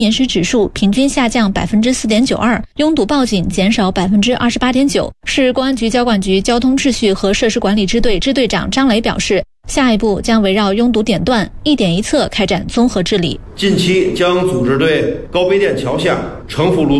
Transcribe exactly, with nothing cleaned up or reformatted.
延时指数平均下降百分之四点九二，拥堵报警减少百分之二十八点九。市公安局交管局交通秩序和设施管理支队支队长张磊表示，下一步将围绕拥堵点段一点一侧开展综合治理。 近期将组织对高碑店桥下、城府路